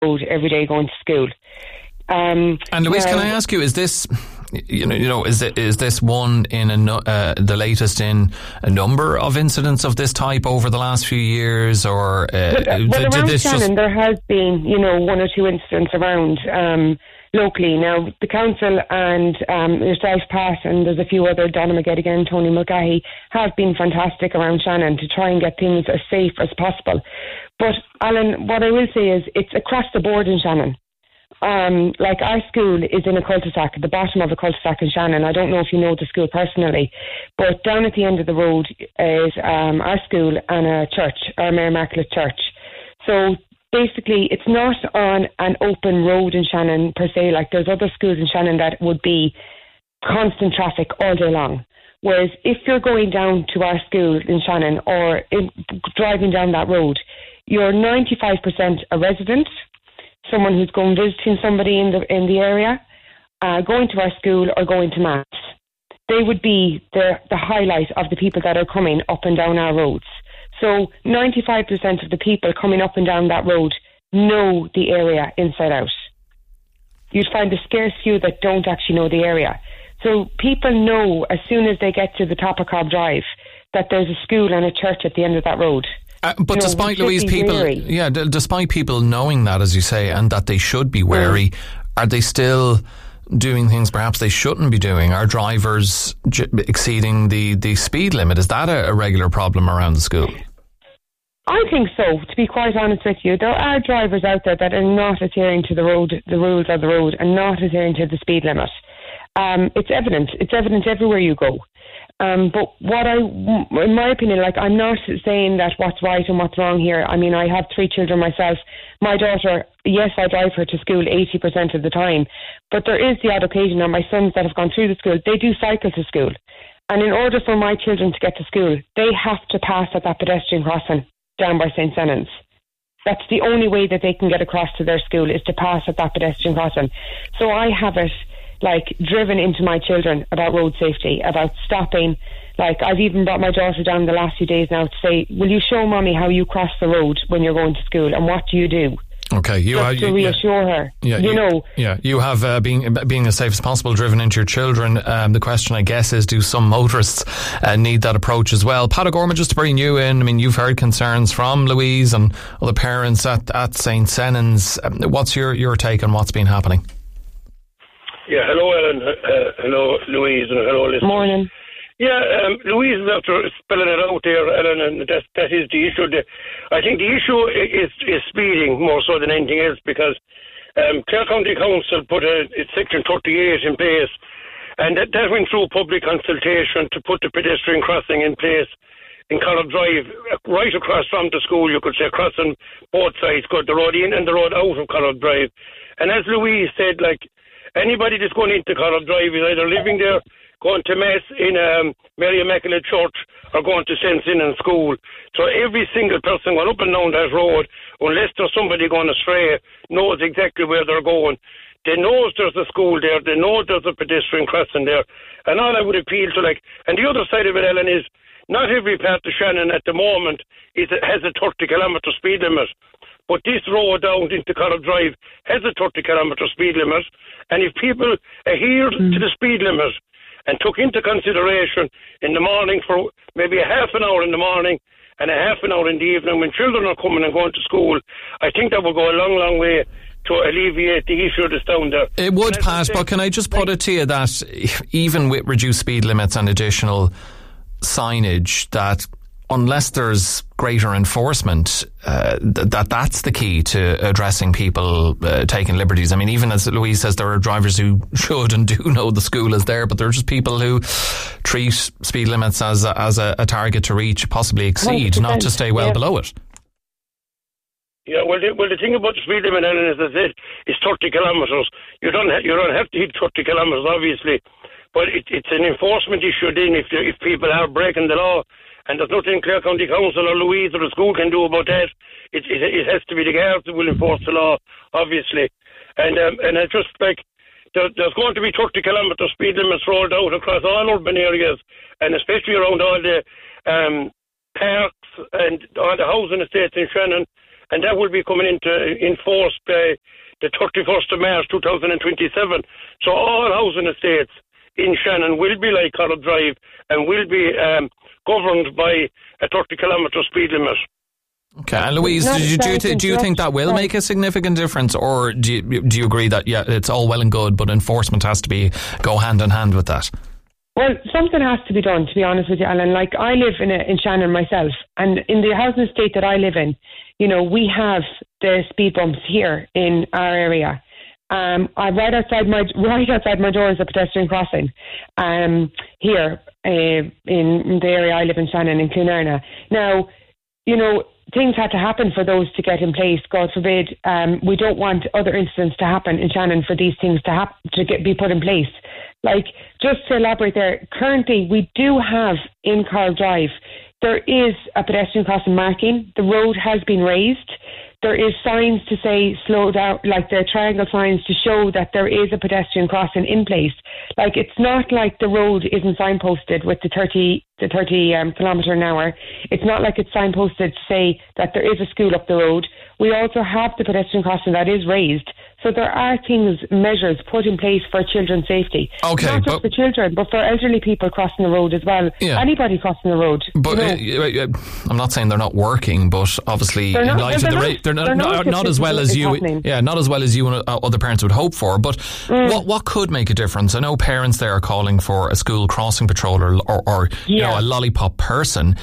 road every day going to school. And Louise, can I ask you, is this, is this one in the latest in a number of incidents of this type over the last few years, or around Shannon there has been, one or two incidents around locally. Now the council and yourself, Pat, and there's a few other, Donna McGettigan, Tony Mulcahy, have been fantastic around Shannon to try and get things as safe as possible. But Alan, what I will say is it's across the board in Shannon. Like our school is in a cul-de-sac, at the bottom of a cul-de-sac in Shannon. I don't know if you know the school personally, but down at the end of the road is our school and a church, our Mary Immaculate Church. So basically it's not on an open road in Shannon per se, like there's other schools in Shannon that would be constant traffic all day long. Whereas if you're going down to our school in Shannon or driving down that road, you're 95% a resident, someone who's going visiting somebody in the area, going to our school or going to mass. They would be the highlight of the people that are coming up and down our roads. So 95% of the people coming up and down that road know the area inside out. You'd find a scarce few that don't actually know the area. So people know as soon as they get to the top of Cobb Drive that there's a school and a church at the end of that road. But despite, Louise, despite people knowing that, as you say, and that they should be wary, are they still doing things perhaps they shouldn't be doing? Are drivers exceeding the speed limit? Is that a regular problem around the school? I think so, to be quite honest with you. There are drivers out there that are not adhering to the rules of the road and not adhering to the speed limit. It's evident. It's evident everywhere you go. But in my opinion, I'm not saying that what's right and what's wrong here. I mean, I have 3 children myself. My daughter, yes, I drive her to school 80% of the time, but there is the odd occasion now my sons that have gone through the school, they do cycle to school. And in order for my children to get to school, they have to pass at that pedestrian crossing down by St. Senan's. That's the only way that they can get across to their school, is to pass at that pedestrian crossing. So I have it driven into my children about road safety, about stopping. I've even brought my daughter down the last few days now to say, will you show mommy how you cross the road when you're going to school, and what do you do? Okay, to reassure her. You have being as safe as possible driven into your children. The question, I guess, is, do some motorists need that approach as well? Pat O'Gorman, just to bring you in, I mean, you've heard concerns from Louise and other parents at St. Senan's. What's your take on what's been happening? Yeah, hello Ellen, hello Louise, and hello listeners. Morning. Yeah, Louise is after spelling it out there, Ellen, and that is the issue. I think the issue is speeding more so than anything else, because Clare County Council put a Section 38 in place, and that went through public consultation to put the pedestrian crossing in place in Connaught Drive, right across from the school, you could say, crossing both sides, got the road in and the road out of Connaught Drive. And as Louise said, anybody that's going into Connaught Drive is either living there, going to mass in Mary Immaculate Church, or going to St. Senan's School. So every single person going up and down that road, unless there's somebody going astray, knows exactly where they're going. They know there's a school there, they know there's a pedestrian crossing there. And all I would appeal to, and the other side of it, Ellen, is not every part of Shannon at the moment has a 30-kilometre speed limit. But this road down into Connaught Drive has a 30-kilometre speed limit, and if people adhered to the speed limit and took into consideration in the morning for maybe a half an hour in the morning and a half an hour in the evening when children are coming and going to school, I think that will go a long, long way to alleviate the issue that's down there. It would, Pat, but can I just put it to you that even with reduced speed limits and additional signage, that unless there's greater enforcement, that's the key to addressing people taking liberties. I mean, even as Louise says, there are drivers who should and do know the school is there, but there are just people who treat speed limits as a target to reach, possibly exceed, 100%, not to stay well below it. Yeah, well, the thing about the speed limit, Ellen, as I said, is 30 kilometres. You don't have to hit 30 kilometres, obviously, but it's an enforcement issue then if people are breaking the law. And there's nothing Clare County Council or Louise or the school can do about that. It has to be the guards that will enforce the law, obviously. And it's just there's going to be 30 kilometre speed limits rolled out across all urban areas, and especially around all the parks and all the housing estates in Shannon. and that will be coming in force by the 31st of March 2027. So all housing estates in Shannon will be like College Drive and will be governed by a 30-kilometre speed limit. Okay, and Louise, do you think that will make a significant difference, or do you agree that it's all well and good, but enforcement has to go hand in hand with that? Well, something has to be done, to be honest with you, Alan. Like, I live in Shannon myself, and in the housing estate that I live in, we have the speed bumps here in our area. Right outside my door is a pedestrian crossing. Here in the area I live in, Shannon, in Clonarna. Now, things had to happen for those to get in place. God forbid, we don't want other incidents to happen in Shannon for these things to be put in place. Like, just to elaborate there, currently we do have in Carl Drive, there is a pedestrian crossing marking. The road has been raised. There is signs to say slow down, like the triangle signs to show that there is a pedestrian crossing in place. Like, it's not like the road isn't signposted with the 30 kilometre an hour. It's not like it's signposted to say that there is a school up the road. We also have the pedestrian crossing that is raised. So there are measures put in place for children's safety. Okay, not just for children, but for elderly people crossing the road as well. Yeah. Anybody crossing the road. But I'm not saying they're not working, but obviously in light of the rate, they're not as well as you. Yeah, not as well as you and other parents would hope for. But what could make a difference? I know parents there are calling for a school crossing patrol or a lollipop person.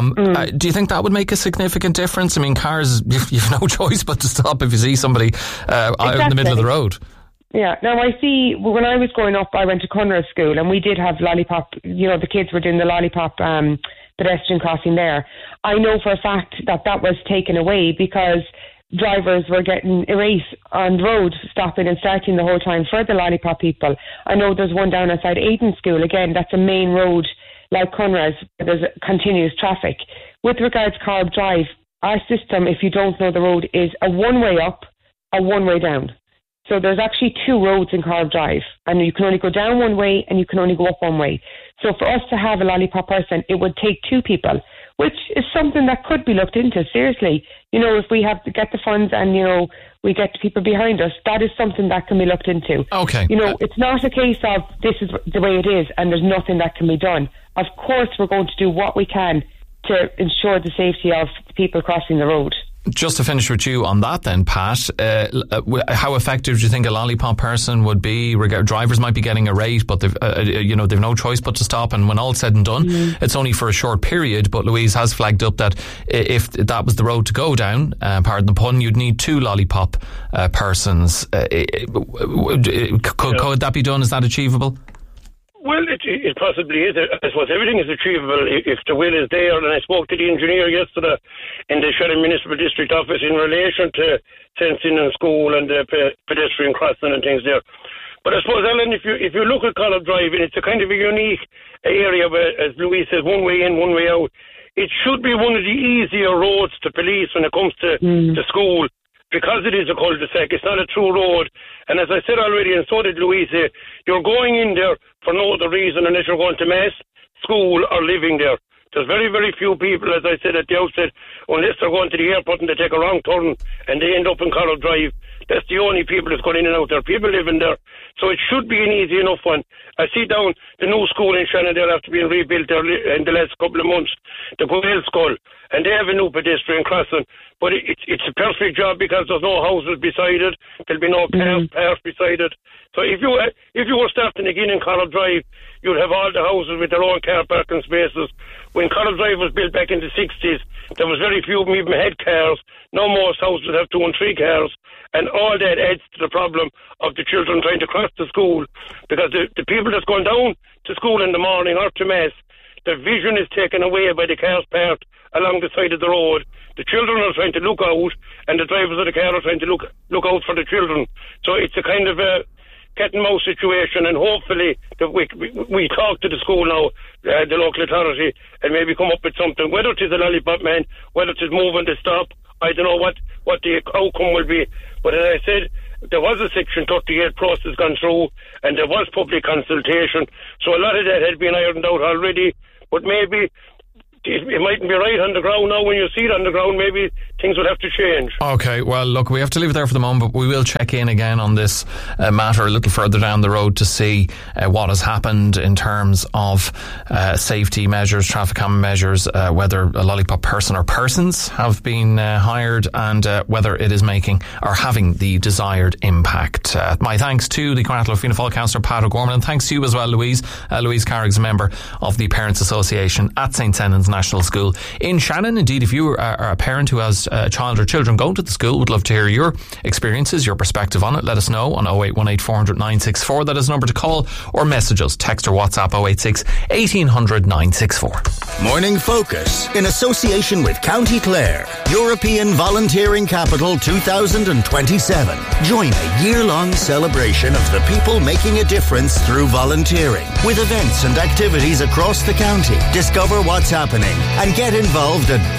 Do you think that would make a significant difference? I mean, cars, you've no choice but to stop if you see somebody out in the middle of the road. Yeah. Now, I see, when I was growing up, I went to Conra's school and we did have lollipop, the kids were doing the lollipop pedestrian crossing there. I know for a fact that was taken away because drivers were getting erased on the road, stopping and starting the whole time for the lollipop people. I know there's one down outside Aiden School. Again, that's a main road like Conra's, there's continuous traffic. With regards to Carb Drive, our system, if you don't know the road, is a one-way up, a one-way down. So there's actually two roads in Carb Drive, and you can only go down one way and you can only go up one way. So for us to have a lollipop person, it would take two people, which is something that could be looked into, seriously. If we have to get the funds and, we get people behind us, that is something that can be looked into. Okay. It's not a case of this is the way it is and there's nothing that can be done. Of course, we're going to do what we can to ensure the safety of the people crossing the road. Just to finish with you on that then, Pat, how effective do you think a lollipop person would be? Drivers might be getting a rate, but they've no choice but to stop, and when all's said and done, it's only for a short period, but Louise has flagged up that if that was the road to go down, pardon the pun, you'd need two lollipop persons. Could that be done? Is that achievable? Well, it possibly is. I suppose everything is achievable if the will is there. And I spoke to the engineer yesterday in the Shannon Municipal District Office in relation to fencing and school and the pedestrian crossing and things there. But I suppose, Alan, if you look at College Drive, and it's a kind of a unique area where, as Louise says, one way in, one way out. It should be one of the easier roads to police when it comes to school. Because it is a cul-de-sac, it's not a true road. And as I said already, and so did Louise, you're going in there for no other reason unless you're going to mass, school, or living there. There's very, very few people, as I said at the outset, unless they're going to the airport and they take a wrong turn and they end up in College Drive. That's the only people that's going in and out there. People living there. So it should be an easy enough one. I see down the new school in Shannon, they'll have to be rebuilt there in the last couple of months. The Goyle School. And they have a new pedestrian crossing. But it's a perfect job because there's no houses beside it. There'll be no cars parked beside it. So if you were starting again in College Drive, you'd have all the houses with their own car parking spaces. When College Drive was built back in the 60s, there was very few of them even had cars. Now most houses have 2 and 3 cars. And all that adds to the problem of the children trying to cross to school. Because the people that's going down to school in the morning or to mass, their vision is taken away by the cars parked along the side of the road. The children are trying to look out, and the drivers of the car are trying to look out for the children. So it's a kind of a cat and mouse situation, and hopefully we talk to the school now, the local authority, and maybe come up with something. Whether it is a lollipop man, whether it is moving to stop, I don't know what the outcome will be. But as I said, there was a Section 38 process gone through, and there was public consultation. So a lot of that had been ironed out already. But maybe it mightn't be right on the ground now when you see it on the ground. Maybe things would have to change. Okay, well, look, we have to leave it there for the moment, but we will check in again on this matter a little further down the road to see what has happened in terms of safety measures, traffic calming measures, whether a lollipop person or persons have been hired, and whether it is making or having the desired impact. My thanks to the Cornatlow Fianna Fáil councillor Pat O'Gorman, and thanks to you as well, Louise. Louise Carrick's a member of the Parents Association at St. Senan's National School in Shannon. Indeed, if you are a parent who has a child or children going to the school, would love to hear your experiences, your perspective on it. Let us know on 0818 400 964. That is the number to call, or message us, text or WhatsApp 086 1800 964. Morning Focus in association with County Clare, European Volunteering Capital 2027. Join a year-long celebration of the people making a difference through volunteering, with events and activities across the county. Discover what's happening and get involved at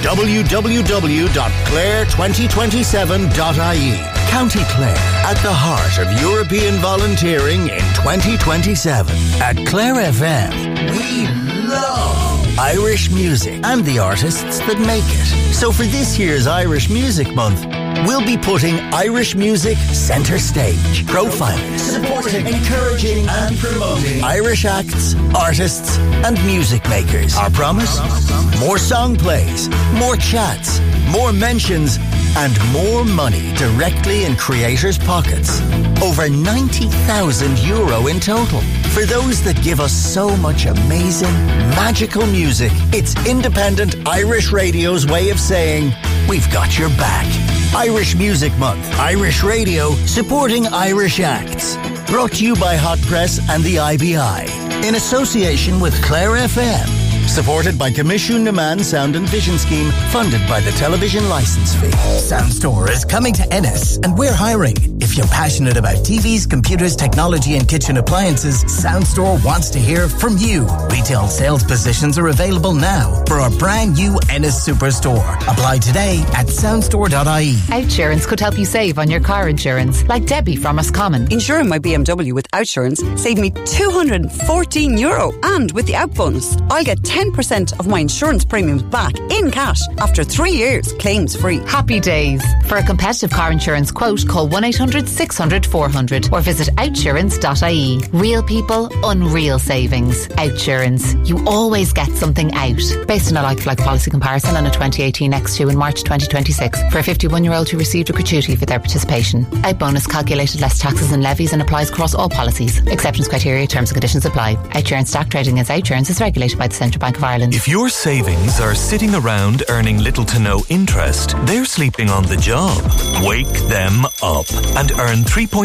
www.clare2027.ie. County Clare, at the heart of European volunteering in 2027. At Clare FM, we love Irish music and the artists that make it. So for this year's Irish Music Month, we'll be putting Irish music centre stage, profiling, supporting, encouraging and promoting Irish acts, artists and music makers. Our promise? More song plays, more chats, more mentions and more money directly in creators' pockets. Over €90,000 in total. For those that give us so much amazing, magical music, it's independent Irish radio's way of saying, we've got your back. Irish Music Month. Irish Radio supporting Irish acts. Brought to you by Hot Press and the IBI. In association with Clare FM. Supported by Commission Naman Sound and Vision Scheme, funded by the television licence fee. Soundstore is coming to Ennis, and we're hiring. If you're passionate about TVs, computers, technology and kitchen appliances, Soundstore wants to hear from you. Retail sales positions are available now for our brand new Ennis Superstore. Apply today at soundstore.ie. Outsurance could help you save on your car insurance, like Debbie from Roscommon. Insuring my BMW with Outsurance saved me €214, and with the Out bonus, I'll get 10% of my insurance premiums back in cash after 3 years, claims free. Happy days. For a competitive car insurance quote, call 1-800-600-400 or visit outsurance.ie. Real people, unreal savings. Outsurance. You always get something out. Based on a like-for-like policy comparison on a 2018 X2 in March 2026 for a 51-year-old who received a gratuity for their participation. Out bonus calculated less taxes and levies and applies across all policies. Exceptions, criteria, terms and conditions apply. Outsurance stock trading as Outsurance is regulated by the Central Bank of Ireland. If your savings are sitting around earning little to no interest, they're sleeping on the job. Wake them up and earn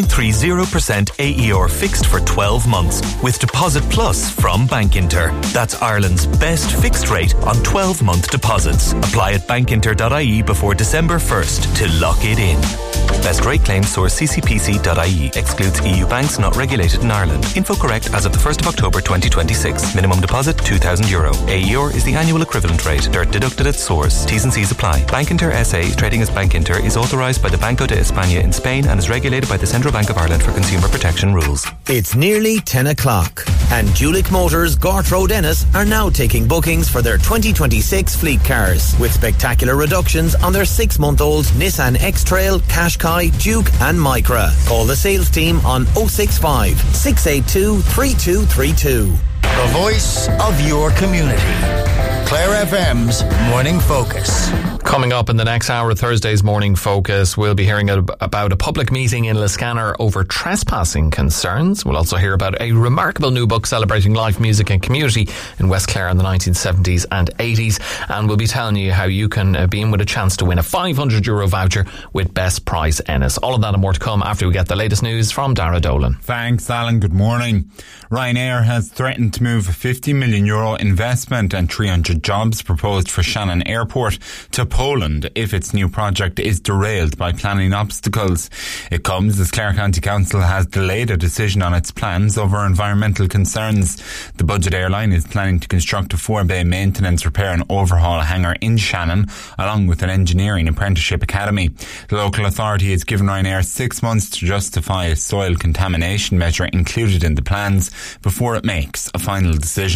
3.30% AER fixed for 12 months with Deposit Plus from Bankinter. That's Ireland's best fixed rate on 12-month deposits. Apply at bankinter.ie before December 1st to lock it in. Best rate claims source ccpc.ie. Excludes EU banks not regulated in Ireland. Info correct as of the 1st of October 2026. Minimum deposit €2,000. AER is the annual equivalent rate. Dirt deducted at source. T's and C's apply. Bankinter SA, trading as Bankinter, is authorised by the Banco de España in Spain and is regulated by the Central Bank of Ireland for consumer protection rules. It's nearly 10 o'clock and Julick Motors, Gort Road, Ennis are now taking bookings for their 2026 fleet cars with spectacular reductions on their 6-month-old Nissan X-Trail, Qashqai, Duke and Micra. Call the sales team on 065 682 3232. The voice of your community. Clare FM's Morning Focus. Coming up in the next hour of Thursday's Morning Focus, we'll be hearing about a public meeting in Liscannor over trespassing concerns. We'll also hear about a remarkable new book celebrating live music and community in West Clare in the 1970s and 80s. And we'll be telling you how you can be in with a chance to win a €500 voucher with Best Price Ennis. All of that and more to come after we get the latest news from Dara Dolan. Thanks, Alan. Good morning. Ryanair has threatened to move a €50 million investment and 300 jobs proposed for Shannon Airport to Poland if its new project is derailed by planning obstacles. It comes as Clare County Council has delayed a decision on its plans over environmental concerns. The budget airline is planning to construct a 4-bay maintenance, repair and overhaul hangar in Shannon, along with an engineering apprenticeship academy. The local authority has given Ryanair 6 months to justify a soil contamination measure included in the plans before it makes a final decision.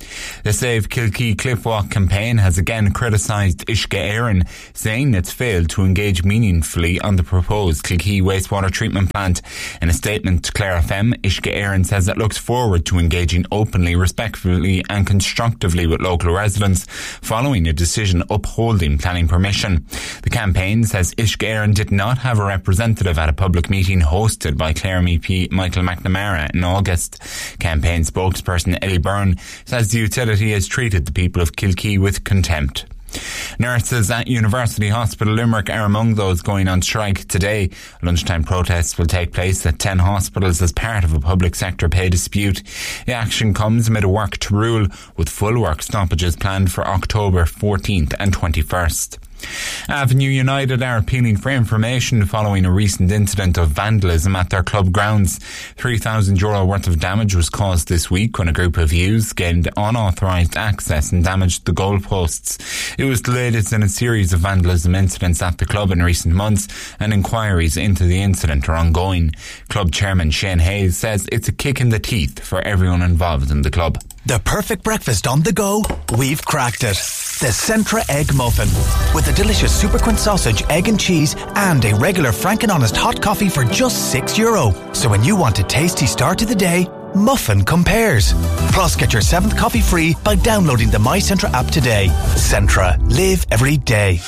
The Save Kilkee Cliffwalk campaign has again criticised Uisce Éireann, saying it's failed to engage meaningfully on the proposed Kilkee wastewater treatment plant. In a statement to Clare FM, Uisce Éireann says it looks forward to engaging openly, respectfully and constructively with local residents following a decision upholding planning permission. The campaign says Uisce Éireann did not have a representative at a public meeting hosted by Clare MEP Michael McNamara in August. Campaign spokesperson Ellie Byrne says the utility has treated the people of Kilkee with contempt. Nurses at University Hospital Limerick are among those going on strike today. Lunchtime protests will take place at 10 hospitals as part of a public sector pay dispute. The action comes amid a work to rule, with full work stoppages planned for October 14th and 21st. Avenue United are appealing for information following a recent incident of vandalism at their club grounds. €3,000 worth of damage was caused this week when a group of youths gained unauthorised access and damaged the goalposts. It was the latest in a series of vandalism incidents at the club in recent months, and inquiries into the incident are ongoing. Club chairman Shane Hayes says it's a kick in the teeth for everyone involved in the club. The perfect breakfast on the go? We've cracked it. The Centra Egg Muffin. With a delicious Superquint sausage, egg and cheese, and a regular Frank and Honest hot coffee for just €6. So when you want a tasty start to the day, Muffin compares. Plus, get your 7th coffee free by downloading the My Centra app today. Centra. Live every day.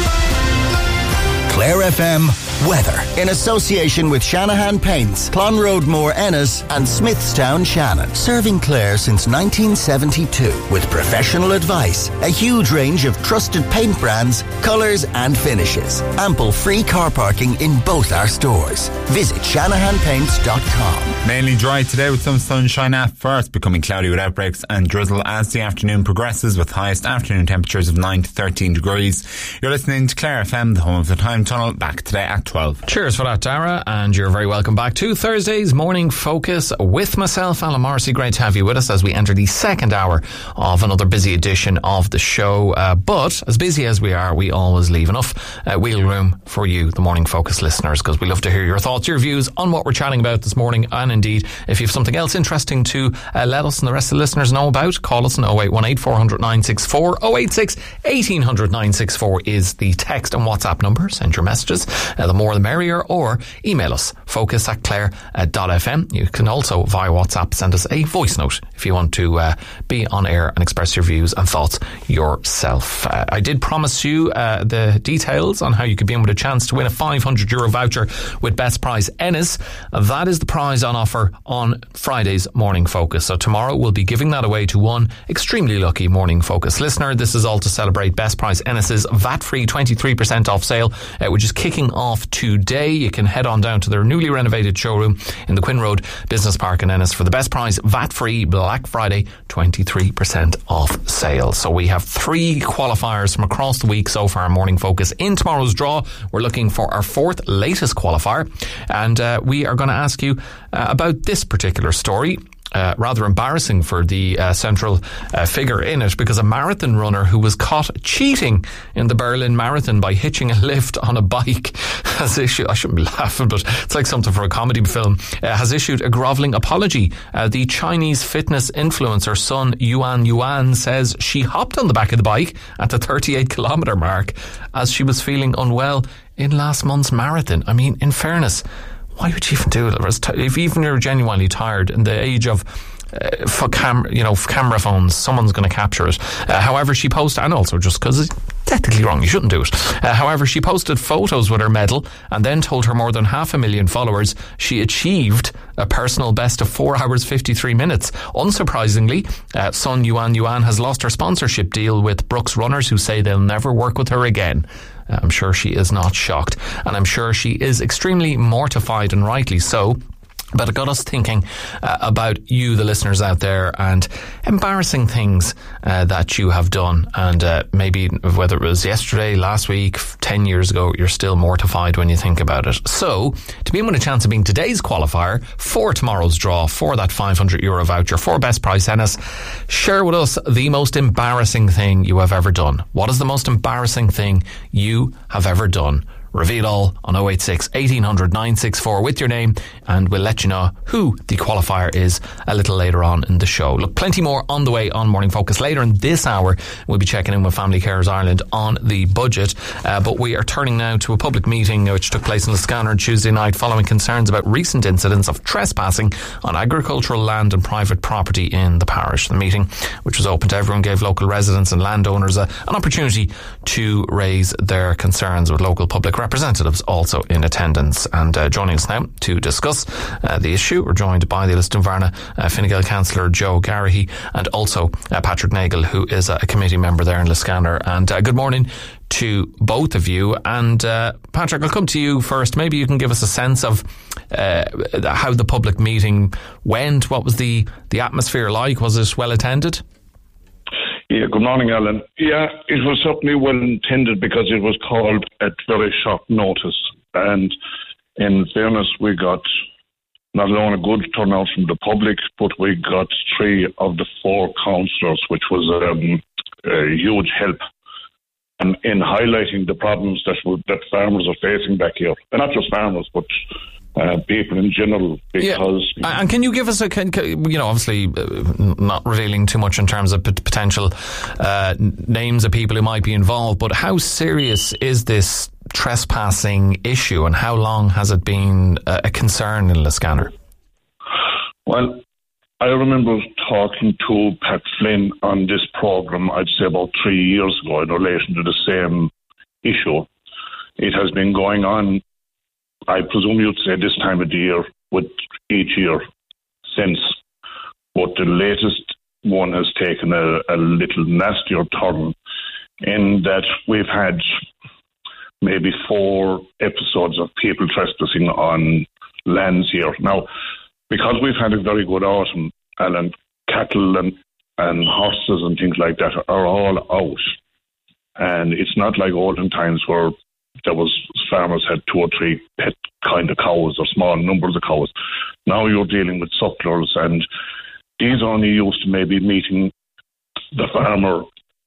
Clare FM weather in association with Shanahan Paints, Clonroadmore Ennis and Smithstown Shannon. Serving Clare since 1972 with professional advice, a huge range of trusted paint brands, colours and finishes. Ample free car parking in both our stores. Visit shanahanpaints.com. Mainly dry today with some sunshine at first, becoming cloudy with outbreaks and drizzle as the afternoon progresses, with highest afternoon temperatures of 9 to 13 degrees. You're listening to Clare FM, the home of the Time Tunnel, back today at 12. Cheers for that, Dara, and you're very welcome back to Thursday's Morning Focus with myself, Alan Morrissey. Great to have you with us as we enter the second hour of another busy edition of the show. But as busy as we are, we always leave enough wheel room for you, the Morning Focus listeners, because we love to hear your thoughts, your views on what we're chatting about this morning. And indeed, if you have something else interesting to let us and the rest of the listeners know about, call us on 0818 400 964, 086 1800 964 is the text and WhatsApp number. Send your messages. The more the merrier, or email us focus@clare.fm. You can also via WhatsApp send us a voice note if you want to be on air and express your views and thoughts yourself. I did promise you the details on how you could be in with a chance to win a €500 voucher with Best Price Ennis. That is the prize on offer on Friday's Morning Focus. So tomorrow we'll be giving that away to one extremely lucky Morning Focus listener. This is all to celebrate Best Price Ennis's VAT-free 23% off sale, which is kicking off today. You can head on down to their newly renovated showroom in the Quinn Road Business Park in Ennis for the best price VAT-free Black Friday 23% off sale. So we have 3 qualifiers from across the week so far in Morning Focus. In tomorrow's draw, we're looking for our 4th latest qualifier, and we are going to ask you about this particular story. Rather embarrassing for the central figure in it, because a marathon runner who was caught cheating in the Berlin Marathon by hitching a lift on a bike has issued, I shouldn't be laughing, but it's like something for a comedy film, has issued a grovelling apology. The Chinese fitness influencer Sun Yuan says she hopped on the back of the bike at the 38-kilometre mark as she was feeling unwell in last month's marathon. I mean, in fairness, why would you even do it? If even you're genuinely tired, in the age of camera phones, someone's going to capture it. However, she posted, and also just because it's technically wrong, you shouldn't do it. However, she posted photos with her medal and then told her more than 500,000 followers she achieved a personal best of 4 hours 53 minutes. Unsurprisingly, Sun Yuan has lost her sponsorship deal with Brooks Runners, who say they'll never work with her again. I'm sure she is not shocked, and I'm sure she is extremely mortified, and rightly so. But it got us thinking about you, the listeners out there, and embarrassing things that you have done. And maybe whether it was yesterday, last week, 10 years ago, you're still mortified when you think about it. So, to be in with a chance of being today's qualifier for tomorrow's draw for that €500 voucher for Best Price Ennis, share with us the most embarrassing thing you have ever done. What is the most embarrassing thing you have ever done? Reveal all on 086 1800 964 with your name, and we'll let you know who the qualifier is a little later on in the show. Look, plenty more on the way on Morning Focus. Later in this hour, we'll be checking in with Family Carers Ireland on the budget, but we are turning now to a public meeting which took place in Liscannor on Tuesday night following concerns about recent incidents of trespassing on agricultural land and private property in the parish. The meeting, which was open to everyone, gave local residents and landowners an opportunity to raise their concerns, with local public representatives also in attendance. And joining us now to discuss the issue, we're joined by the Lisdoonvarna Fine Gael councillor Joe Garrahy, and also Patrick Nagle, who is a committee member there in Liscannor. And good morning to both of you. And Patrick, I'll come to you first. Maybe you can give us a sense of how the public meeting went. What was the atmosphere like? Was it well attended? Yeah, good morning, Alan. Yeah, it was certainly well intended because it was called at very short notice. And in fairness, we got not only a good turnout from the public, but we got 3 of the 4 councillors, which was a huge help in highlighting the problems that farmers are facing back here. And not just farmers, but people in general, because... Yeah. And can you give us obviously not revealing too much in terms of potential names of people who might be involved, but how serious is this trespassing issue, and how long has it been a concern in Liscannor? Well, I remember talking to Pat Flynn on this programme, I'd say about 3 years ago, in relation to the same issue. It has been going on, I presume you'd say, this time of the year, with each year since. But the latest one has taken a little nastier turn, in that we've had maybe 4 episodes of people trespassing on lands here. Now, because we've had a very good autumn, and cattle and horses and things like that are all out. And it's not like olden times where there was farmers had 2 or 3 pet kind of cows or small numbers of cows. Now you're dealing with sucklers, and these only used to maybe meeting the farmer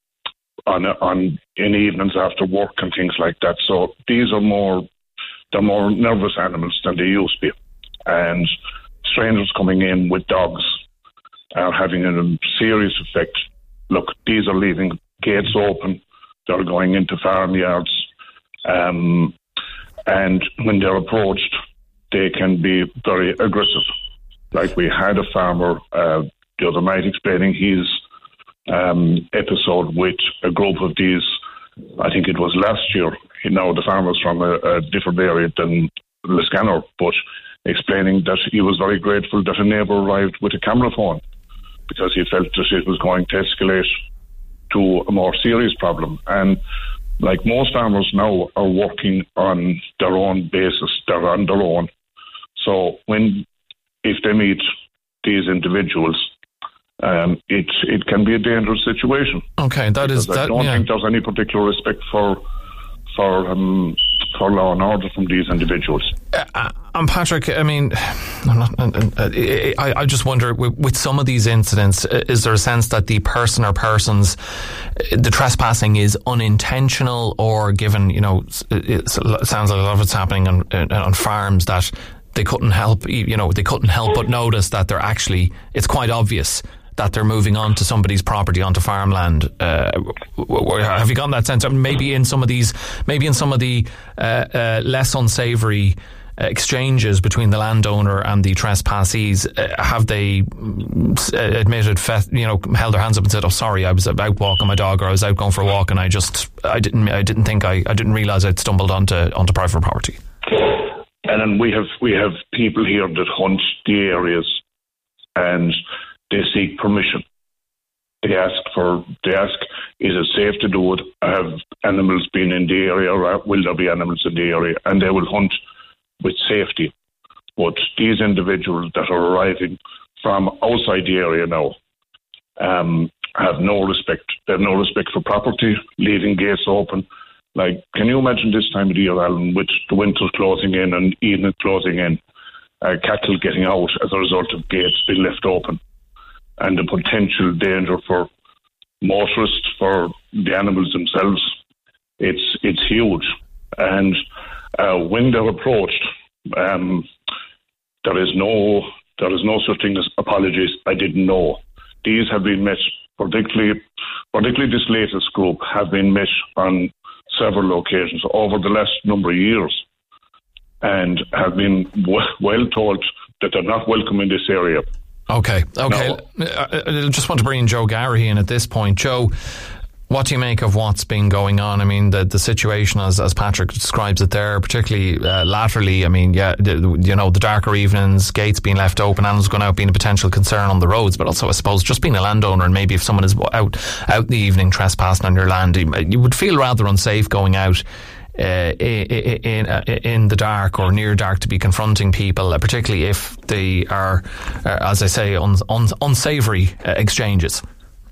on in evenings after work and things like that. So these are more nervous animals than they used to be. And strangers coming in with dogs are having a serious effect. Look, these are leaving gates open. They're going into farmyards. And when they're approached, they can be very aggressive. Like we had a farmer the other night explaining his episode with a group of these, I think it was last year. Now the farmer's from a different area than Liscannor, but explaining that he was very grateful that a neighbour arrived with a camera phone, because he felt that it was going to escalate to a more serious problem. And like most farmers now are working on their own basis, they're on their own. So if they meet these individuals, it can be a dangerous situation. Okay, I don't think there's any particular respect for law and order from these individuals. And Patrick, I mean, I just wonder, with some of these incidents, is there a sense that the person or persons, the trespassing is unintentional, or given, it sounds like a lot of it's happening on farms, that they couldn't help but notice that it's quite obvious that they're moving on to somebody's property, onto farmland. Have you gotten that sense? Maybe in some of the less unsavoury exchanges between the landowner and the trespassees, have they admitted, held their hands up and said, "Oh, sorry, I was out walking my dog, or I was out going for a walk, and I didn't realise I'd stumbled onto private property"? And then we have people here that hunt the areas, and they seek permission. They ask, is it safe to do it? Have animals been in the area, or will there be animals in the area? And they will hunt with safety. But these individuals that are arriving from outside the area now have no respect. They have no respect for property, leaving gates open. Like, can you imagine this time of the year, Alan, with the winter closing in and evening closing in, cattle getting out as a result of gates being left open, and the potential danger for motorists, for the animals themselves? It's huge. And when they're approached, there is no such thing as apologies. I didn't know. These have been met, particularly this latest group, have been met on several occasions over the last number of years, and have been well told that they're not welcome in this area. Okay. Now, I just want to bring in Joe Garrahy in at this point. Joe, what do you make of what's been going on? I mean, the situation as Patrick describes it there, particularly laterally, I mean, the darker evenings, gates being left open, animals going out being a potential concern on the roads, but also, I suppose, just being a landowner, and maybe if someone is out in the evening trespassing on your land, you would feel rather unsafe going out in the dark or near dark to be confronting people, particularly if they are, as I say, unsavoury exchanges.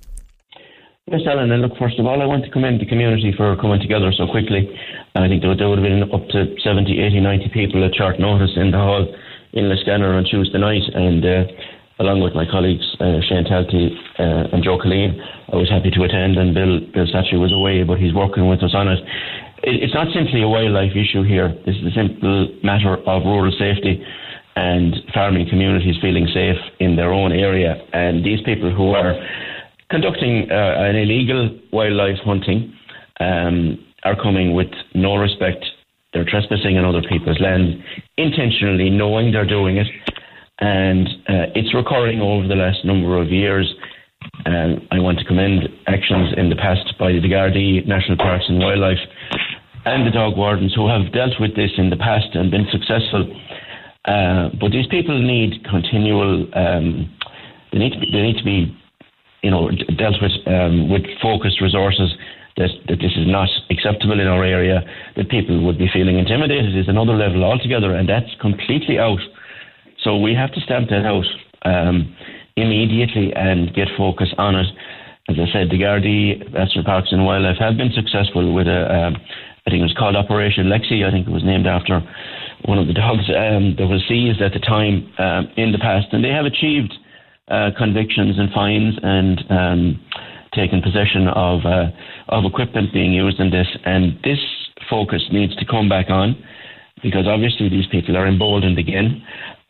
Yes, Alan, and look, first of all, I want to commend the community for coming together so quickly. I think there would have been up to 70, 80, 90 people at short notice in the hall in Liscannor on Tuesday night, and along with my colleagues Shane Talty and Joe Colleen, I was happy to attend, and Bill Satchy was away, but he's working with us on it. It's not simply a wildlife issue here. This is a simple matter of rural safety and farming communities feeling safe in their own area. And these people who are conducting an illegal wildlife hunting are coming with no respect. They're trespassing on other people's land, intentionally knowing they're doing it. And it's recurring over the last number of years. I want to commend actions in the past by the Gardaí, National Parks and Wildlife, and the dog wardens who have dealt with this in the past and been successful. But these people need continual. They need to be, dealt with focused resources. That this is not acceptable in our area. That people would be feeling intimidated is another level altogether, and that's completely out. So we have to stamp that out immediately and get focus on it. As I said, the Gardaí, National Parks and Wildlife have been successful with I think it was called Operation Lexi. I think it was named after one of the dogs that was seized at the time in the past, and they have achieved convictions and fines and taken possession of equipment being used in this. And this focus needs to come back on, because obviously these people are emboldened again.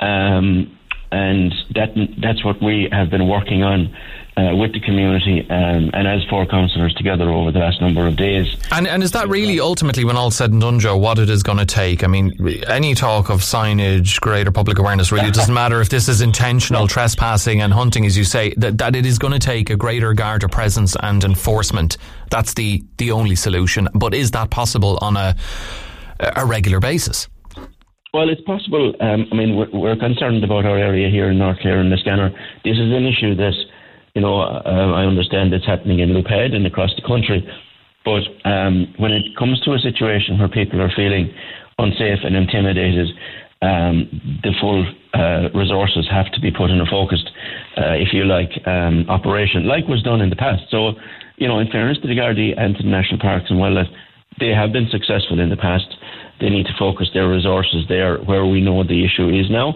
And that's what we have been working on with the community and as four councillors together over the last number of days. And is that really ultimately, when all said and done, Joe, what it is going to take? I mean, any talk of signage, greater public awareness, really doesn't matter if this is intentional trespassing and hunting, as you say, that it is going to take a greater Garda presence and enforcement. That's the only solution. But is that possible on a regular basis? Well, it's possible. I mean, we're concerned about our area here in North Clare and Liscannor. This is an issue that, I understand it's happening in Loophead and across the country. But when it comes to a situation where people are feeling unsafe and intimidated, the full resources have to be put in a focused, operation, like was done in the past. So, in fairness to the Gardaí and to the National Parks and Wildlife, they have been successful in the past. They need to focus their resources there where we know the issue is now.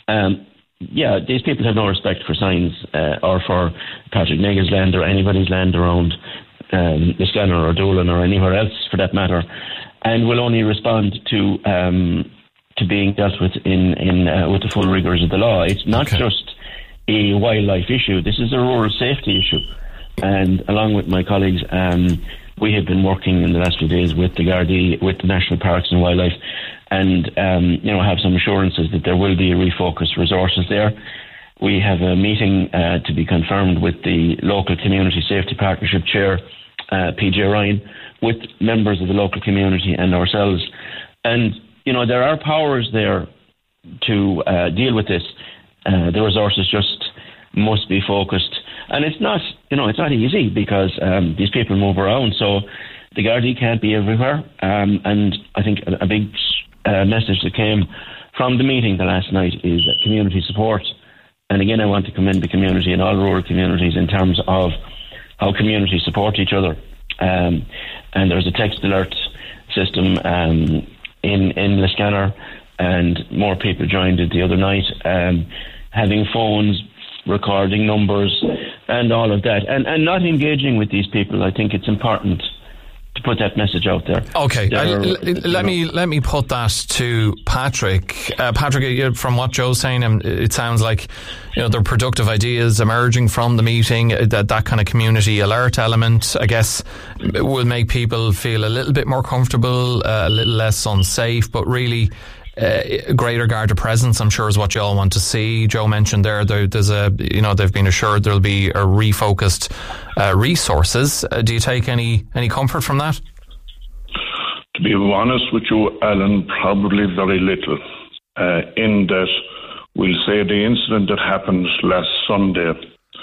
These people have no respect for signs or for Patrick Nega's land or anybody's land around Liscannor or Doolin or anywhere else for that matter, and will only respond to being dealt with with the full rigours of the law. It's not just a wildlife issue. This is a rural safety issue. And along with my colleagues, we have been working in the last few days with the Gardaí, with the National Parks and Wildlife, and have some assurances that there will be refocused resources there. We have a meeting to be confirmed with the local Community Safety Partnership Chair, PJ Ryan, with members of the local community and ourselves. And, there are powers there to deal with this. The resources just must be focused. And it's not, it's not easy because these people move around. So the Gardaí can't be everywhere. And I think a big message that came from the meeting the last night is community support. And again, I want to commend the community and all rural communities in terms of how communities support each other. And there's a text alert system in Liscannor, and more people joined it the other night, having phones, recording numbers and all of that, and not engaging with these people. I think it's important to put that message out there. Okay, let me put that to Patrick. Patrick, from what Joe's saying, it sounds like there are productive ideas emerging from the meeting. That kind of community alert element, I guess, will make people feel a little bit more comfortable, a little less unsafe, but really greater Garda presence, I'm sure, is what you all want to see. Joe mentioned there's they've been assured there'll be a refocused resources. Do you take any comfort from that? To be honest with you, Alan, probably very little. In that, we'll say the incident that happened last Sunday,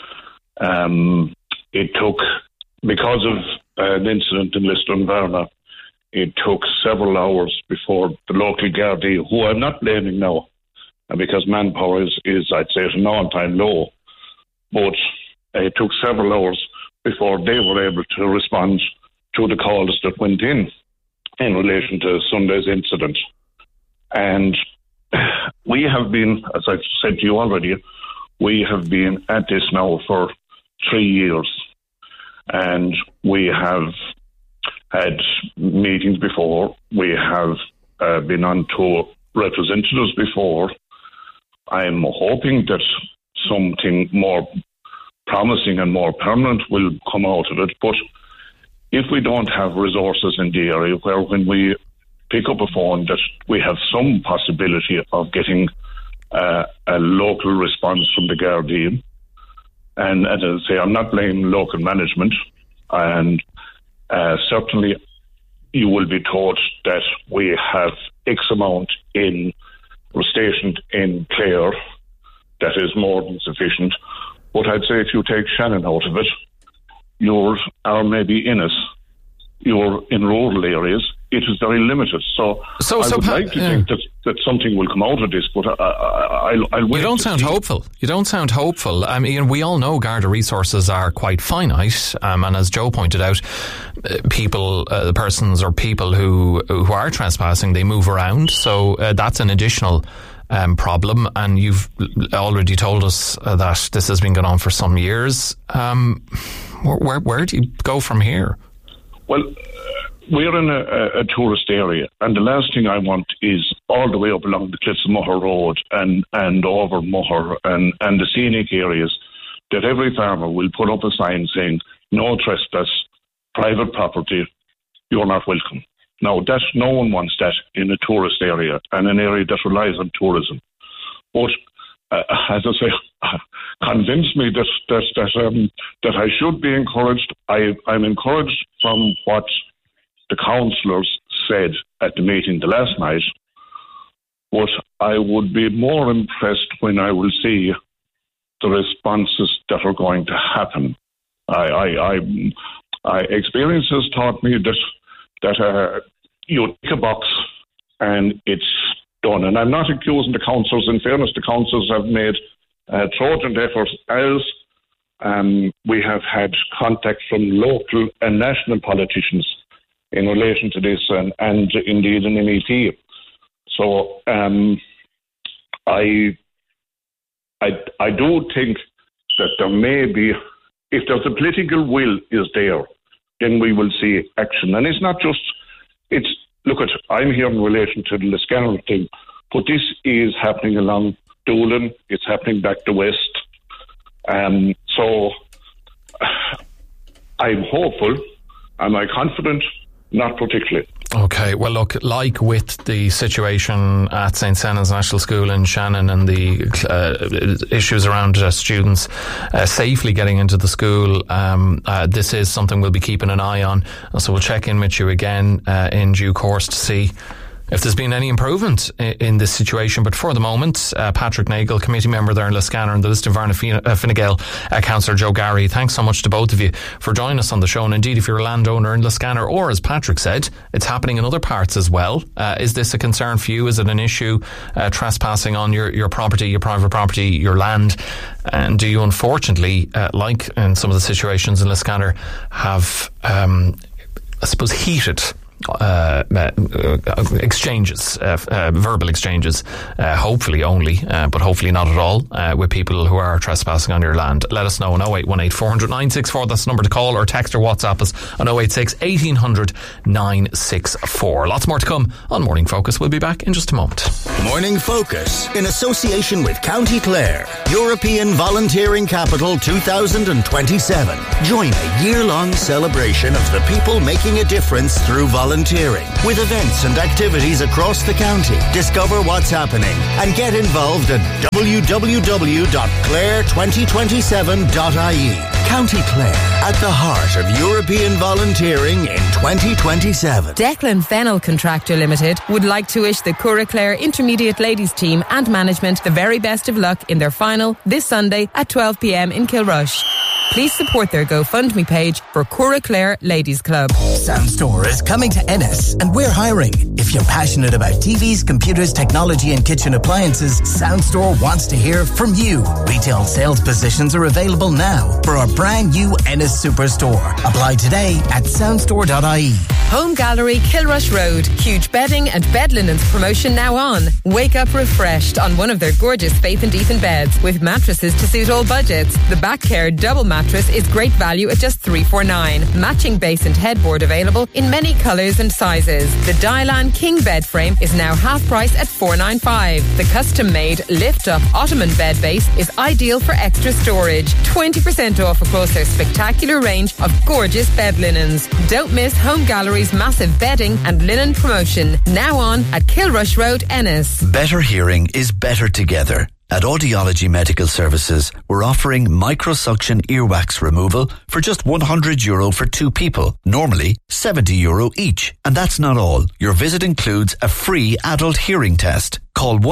it took, because of an incident in Lisdoonvarna, it took several hours before the local Gardaí, who I'm not blaming now, because manpower is I'd say, at an all-time low, but it took several hours before they were able to respond to the calls that went in relation to Sunday's incident. And we have been, as I've said to you already, we have been at this now for 3 years, and we have had meetings before. We have been on to representatives before. I'm hoping that something more promising and more permanent will come out of it. But if we don't have resources in the area where when we pick up a phone that we have some possibility of getting a local response from the Gardaí, and as I say, I'm not blaming local management, and certainly you will be told that we have X amount stationed in Clare. That is more than sufficient. But I'd say if you take Shannon out of it, or maybe Innis, you're in rural areas, it is very limited. So I would like to think that something will come out of this, but I'll wait. You don't sound hopeful. You don't sound hopeful. I mean, we all know Garda resources are quite finite, and as Joe pointed out, persons or people who are trespassing, they move around, so that's an additional problem, and you've already told us that this has been going on for some years. Where do you go from here? Well, we're in a tourist area, and the last thing I want is all the way up along the Cliffs of Moher Road and over Moher and the scenic areas that every farmer will put up a sign saying, no trespass, private property, you're not welcome. Now, no one wants that in a tourist area and an area that relies on tourism. But as I say, convince me that I should be encouraged. I'm encouraged from what the councillors said at the meeting the last night, but I would be more impressed when I will see the responses that are going to happen. Experience has taught me that you tick a box and it's done. And I'm not accusing the councillors. In fairness, the councillors have made Trojan efforts as we have had contact from local and national politicians in relation to this, and indeed an MEP. So I do think that there may be, if there's a political will is there, then we will see action. And it's not just, I'm here in relation to the Liscannor thing, but this is happening along Doolin, it's happening back to West. So I'm hopeful. Am I confident? Not particularly. Okay, well look, like with the situation at St. Senan's National School in Shannon and the issues around students safely getting into the school, this is something we'll be keeping an eye on. So we'll check in with you again in due course to see if there's been any improvement in this situation. But for the moment, Patrick Nagle, committee member there in Liscannor, and the Lisdoonvarna Fine Gael Councillor Joe Garry, thanks so much to both of you for joining us on the show. And indeed, if you're a landowner in Liscannor, or as Patrick said, it's happening in other parts as well, is this a concern for you? Is it an issue, trespassing on your property, your private property, your land? And do you unfortunately, like in some of the situations in Liscannor, have, I suppose, heated exchanges, verbal exchanges, hopefully only, but hopefully not at all, with people who are trespassing on your land. Let us know on 0818 400 964. That's the number to call, or text or WhatsApp us on 086 1800 964. Lots more to come on Morning Focus. We'll be back in just a moment. Morning Focus, in association with County Clare, European Volunteering Capital 2027. Join a year-long celebration of the people making a difference through volunteering, with events and activities across the county. Discover what's happening and get involved at www.clare2027.ie. County Clare, at the heart of European volunteering in 2027. Declan Fennell Contractor Limited would like to wish the Cura Clare Intermediate Ladies team and management the very best of luck in their final this Sunday at 12 p.m. in Kilrush. Please support their GoFundMe page for Cura Clare Ladies Club. Soundstore is coming to Ennis and we're hiring. If you're passionate about TVs, computers, technology and kitchen appliances, Soundstore wants to hear from you. Retail sales positions are available now for our brand new Ennis Superstore. Apply today at soundstore.ie. Home Gallery, Kilrush Road. Huge bedding and bed linens promotion now on. Wake up refreshed on one of their gorgeous Faith and Ethan beds with mattresses to suit all budgets. The Back Care double mattress is great value at just $349. Matching base and headboard available in many colours and sizes. The Dylan King bed frame is now half price at $495. The custom-made lift-up Ottoman bed base is ideal for extra storage. 20% off across their spectacular range of gorgeous bed linens. Don't miss Home Gallery's massive bedding and linen promotion. Now on at Kilrush Road, Ennis. Better hearing is better together. At Audiology Medical Services, we're offering microsuction earwax removal for just €100 for 2 people. Normally, €70 each. And that's not all. Your visit includes a free adult hearing test. Call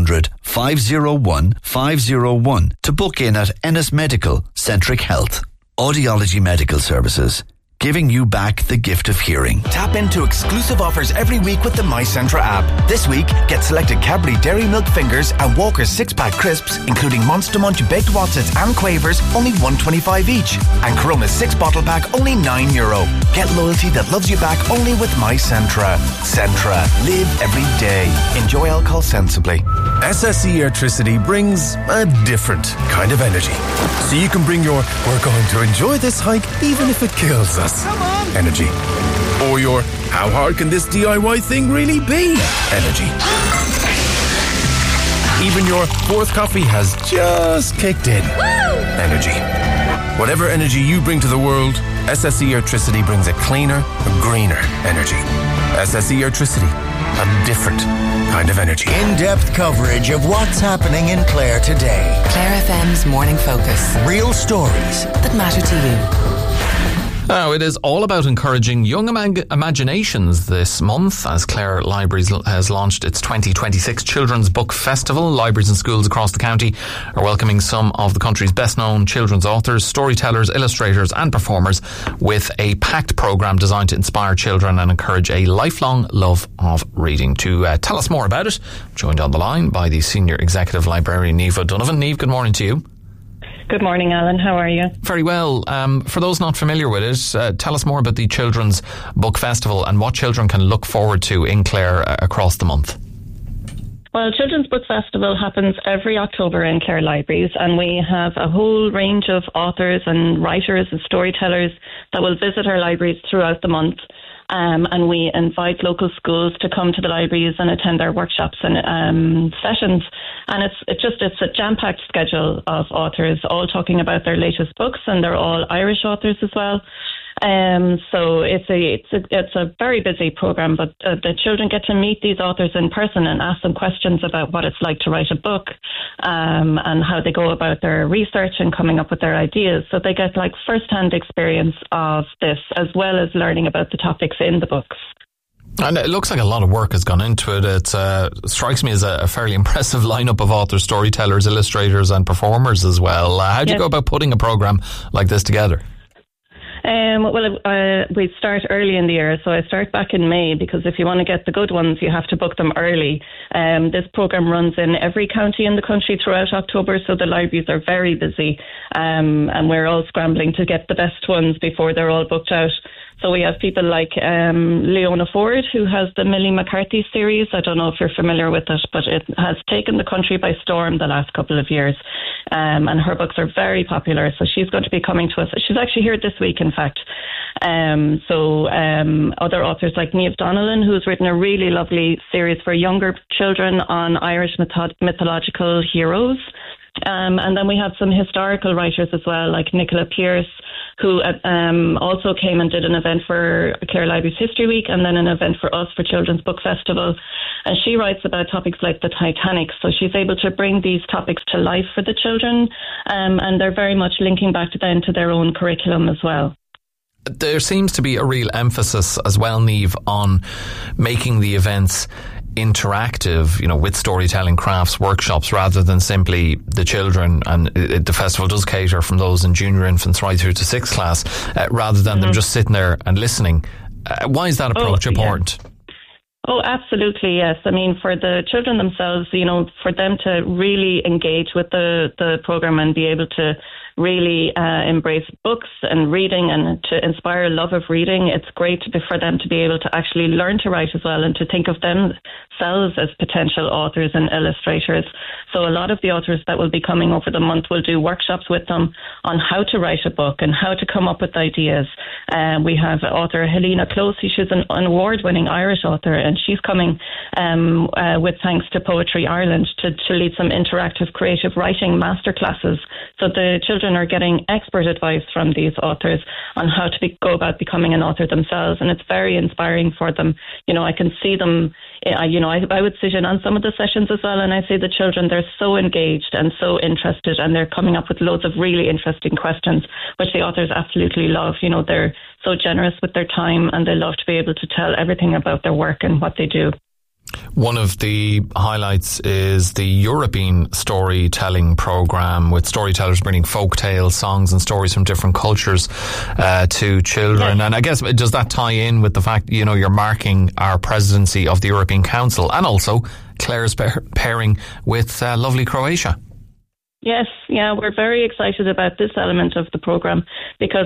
1-800-501-501 to book in at Ennis Medical Centric Health. Audiology Medical Services, giving you back the gift of hearing. Tap into exclusive offers every week with the MyCentra app. This week, get selected Cadbury Dairy Milk Fingers and Walker's 6-pack crisps, including Monster Munch Baked Wotsits and Quavers, only $1.25 each. And Corona's 6-bottle pack, only €9. Get loyalty that loves you back only with MyCentra. Centra. Live every day. Enjoy alcohol sensibly. SSE Electricity brings a different kind of energy. So you can bring your "we're going to enjoy this hike even if it kills us" energy. Or your "how hard can this DIY thing really be" energy. Even your fourth coffee has just kicked in energy. Whatever energy you bring to the world, SSE Electricity brings a cleaner, a greener energy. SSE Electricity, a different kind of energy. In-depth coverage of what's happening in Clare today. Clare FM's Morning Focus. Real stories that matter to you. Now, it is all about encouraging young imaginations this month, as Clare Libraries has launched its 2026 Children's Book Festival. Libraries and schools across the county are welcoming some of the country's best-known children's authors, storytellers, illustrators and performers with a packed programme designed to inspire children and encourage a lifelong love of reading. To tell us more about it, I'm joined on the line by the Senior Executive Librarian, Niamh O'Donovan. Niamh, good morning to you. Good morning, Alan. How are you? Very well. For those not familiar with it, tell us more about the Children's Book Festival and what children can look forward to in Clare across the month. Well, Children's Book Festival happens every October in Clare Libraries, and we have a whole range of authors and writers and storytellers that will visit our libraries throughout the month. And we invite local schools to come to the libraries and attend our workshops and sessions. And it's a jam-packed schedule of authors, all talking about their latest books, and they're all Irish authors as well. So it's a very busy program, but the children get to meet these authors in person and ask them questions about what it's like to write a book, and how they go about their research and coming up with their ideas. So they get like first-hand experience of this, as well as learning about the topics in the books. And it looks like a lot of work has gone into it. It strikes me as a fairly impressive lineup of authors, storytellers, illustrators and performers as well. How do you go about putting a programme like this together? We start early in the year, so I start back in May, because if you want to get the good ones, you have to book them early. This programme runs in every county in the country throughout October, so the libraries are very busy, and we're all scrambling to get the best ones before they're all booked out. So we have people like Leona Ford, who has the Millie McCarthy series. I don't know if you're familiar with it, but it has taken the country by storm the last couple of years. And her books are very popular. So she's going to be coming to us. She's actually here this week, in fact. Other authors like Niamh Donnellan, who's written a really lovely series for younger children on Irish mythological heroes. And then we have some historical writers as well, like Nicola Pearce, who also came and did an event for Clare Libraries History Week, and then an event for us for Children's Book Festival. And she writes about topics like the Titanic, so she's able to bring these topics to life for the children, and they're very much linking back to their own curriculum as well. There seems to be a real emphasis as well, Niamh, on making the events interactive, with storytelling, crafts, workshops, rather than simply the children. And the festival does cater from those in junior infants right through to 6th class, rather than them just sitting there and listening. Why is that approach important? Oh, absolutely, yes. I mean, for the children themselves, for them to really engage with the programme and be able to really embrace books and reading, and to inspire a love of reading, it's great for them to be able to actually learn to write as well, and to think of themselves as potential authors and illustrators. So a lot of the authors that will be coming over the month will do workshops with them on how to write a book and how to come up with ideas. We have author Helena Closey. She's an award-winning Irish author, and she's coming with thanks to Poetry Ireland to lead some interactive creative writing masterclasses. So the children are getting expert advice from these authors on how to go about becoming an author themselves, and it's very inspiring for them. I can see them. I would sit in on some of the sessions as well, and I see the children, they're so engaged and so interested, and they're coming up with loads of really interesting questions, which the authors absolutely love. They're so generous with their time, and they love to be able to tell everything about their work and what they do. One of the highlights is the European storytelling programme, with storytellers bringing folk tales, songs and stories from different cultures to children. Yes. And I guess, does that tie in with the fact, you're marking our presidency of the European Council, and also Clare's pairing with lovely Croatia? Yes, we're very excited about this element of the programme, because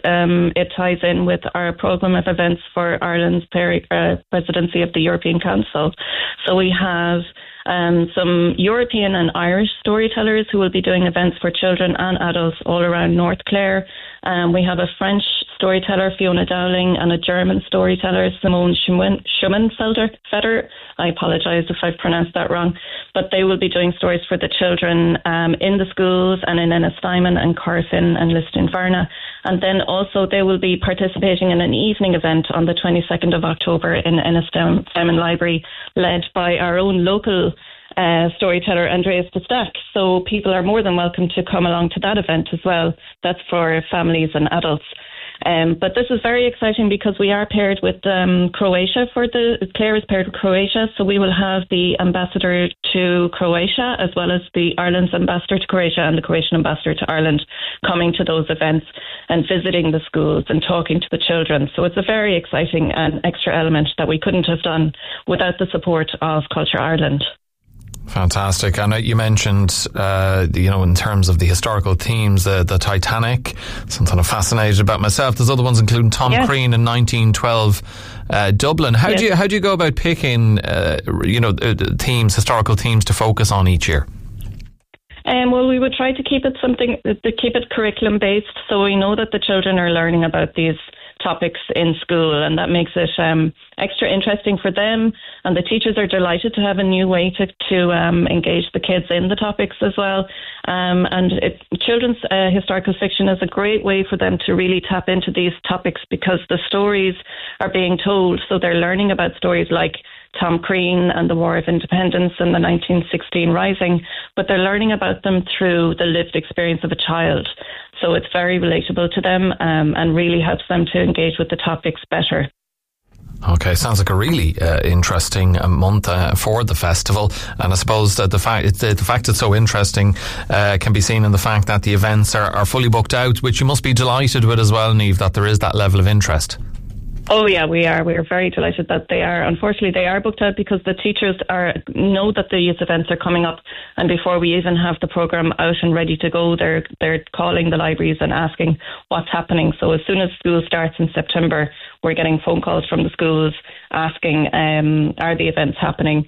it ties in with our programme of events for Ireland's presidency of the European Council. So we have some European and Irish storytellers who will be doing events for children and adults all around North Clare. We have a French storyteller, Fiona Dowling, and a German storyteller, Simone Schumannfelder. I apologise if I've pronounced that wrong. But they will be doing stories for the children in the schools and in Ennistimon and Corfin and Listonferna. And then also they will be participating in an evening event on the 22nd of October in Ennistimon Library, led by our own local storyteller Andreas de Stack. So people are more than welcome to come along to that event as well. That's for families and adults. But this is very exciting because we are paired with Croatia. Clare is paired with Croatia, so we will have the ambassador to Croatia, as well as the Ireland's ambassador to Croatia and the Croatian ambassador to Ireland, coming to those events and visiting the schools and talking to the children. So it's a very exciting and extra element that we couldn't have done without the support of Culture Ireland. Fantastic. And you mentioned, in terms of the historical themes, the Titanic, something I'm fascinated about myself. There's other ones, including Tom Crean in 1912 Dublin. How do you go about picking, historical themes to focus on each year? Well, we would try to keep it curriculum based, so we know that the children are learning about these topics in school, and that makes it extra interesting for them, and the teachers are delighted to have a new way to engage the kids in the topics as well. Children's historical fiction is a great way for them to really tap into these topics, because the stories are being told, so they're learning about stories like Tom Crean and the War of Independence and the 1916 Rising, but they're learning about them through the lived experience of a child. So it's very relatable to them and really helps them to engage with the topics better. Okay, sounds like a really interesting month for the festival, and I suppose that the fact it's so interesting can be seen in the fact that the events are fully booked out, which you must be delighted with as well, Niamh, that there is that level of interest. Oh yeah, we are. We are very delighted that they are. Unfortunately, they are booked out because the teachers know that these events are coming up, and before we even have the programme out and ready to go, they're calling the libraries and asking what's happening. So as soon as school starts in September, we're getting phone calls from the schools asking, are the events happening?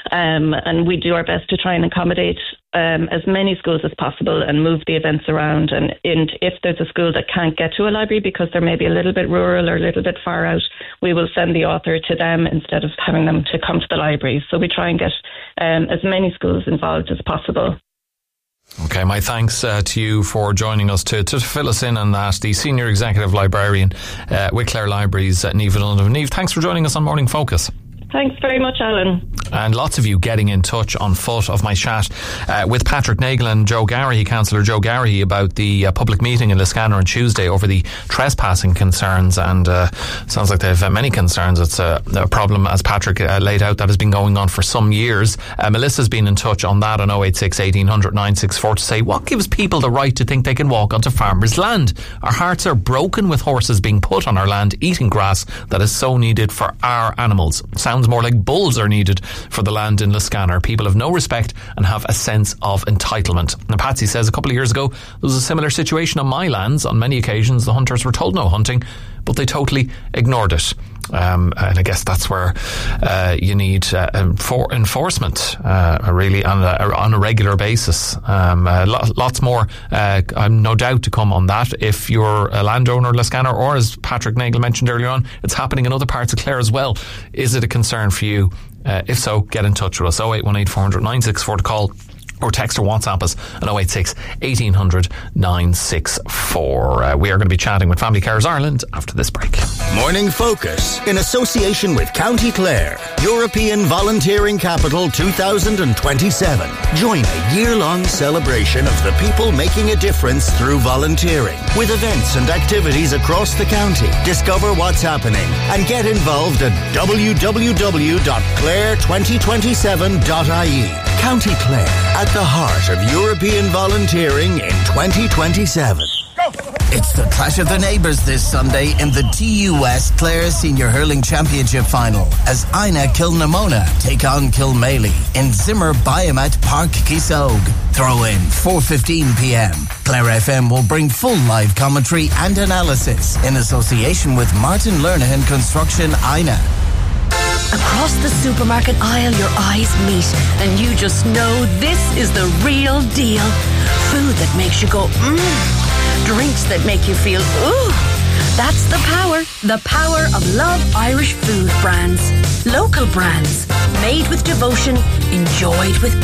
And we do our best to try and accommodate as many schools as possible and move the events around. And if there's a school that can't get to a library because they're maybe a little bit rural or a little bit far out, we will send the author to them instead of having them to come to the library. So we try and get as many schools involved as possible. Okay, my thanks to you for joining us to fill us in on that. The Senior Executive Librarian with Clare Libraries, Niamh Donovan. Niamh, thanks for joining us on Morning Focus. Thanks very much, Alan. And lots of you getting in touch on foot of my chat with Patrick Nagle and Joe Garrahy, Councillor Joe Garrahy, about the public meeting in Liscannor on Tuesday over the trespassing concerns. And sounds like they have many concerns. It's a problem, as Patrick laid out, that has been going on for some years. Melissa's been in touch on that on 086 1800 964 to say, what gives people the right to think they can walk onto farmers' land? Our hearts are broken with horses being put on our land, eating grass that is so needed for our animals. Sounds more like bulls are needed for the land in Liscannor. People have no respect and have a sense of entitlement. And Patsy says a couple of years ago there was a similar situation on my lands. On many occasions the hunters were told no hunting, but they totally ignored it. And I guess that's where you need enforcement really on a regular basis. Lots more no doubt to come on that. If you're a landowner, Liscannor, or as Patrick Nagle mentioned earlier on, it's happening in other parts of Clare as well. Is it a concern for you? If so, get in touch with us. 0818 400 964 to call, or text or WhatsApp us at 086 1800 964. We are going to be chatting with Family Carers Ireland after this break. Morning Focus, in association with County Clare, European Volunteering Capital 2027. Join a year-long celebration of the people making a difference through volunteering, with events and activities across the county. Discover what's happening and get involved at www.clare2027.ie. County Clare, at the heart of European volunteering in 2027. It's the clash of the neighbours this Sunday in the TU West Clare Senior Hurling Championship Final as Ina Kilnamona take on Kilmaley in Zimmer Biomat Park Kisog. Throw in 4:15pm. Clare FM will bring full live commentary and analysis in association with Martin Lernahan Construction Ina. Across the supermarket aisle, your eyes meet, and you just know this is the real deal. Food that makes you go, Drinks that make you feel, ooh. That's the power of Love Irish food brands. Local brands, made with devotion, enjoyed with